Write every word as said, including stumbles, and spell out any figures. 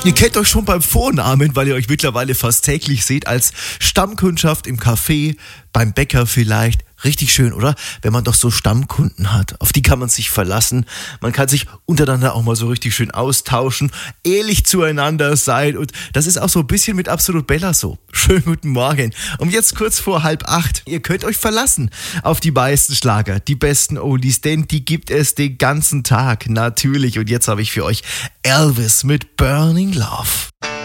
Ihr kennt euch schon beim Vornamen, weil ihr euch mittlerweile fast täglich seht als Stammkundschaft im Café, beim Bäcker vielleicht. Richtig schön, oder? Wenn man doch so Stammkunden hat. Auf die kann man sich verlassen. Man kann sich untereinander auch mal so richtig schön austauschen, ehrlich zueinander sein. Und das ist auch so ein bisschen mit Absolut Bella so. Schönen guten Morgen. Und jetzt kurz vor halb acht. Ihr könnt euch verlassen auf die meisten Schlager, die besten Oldies, denn die gibt es den ganzen Tag. Natürlich. Und jetzt habe ich für euch Elvis mit Burning Love.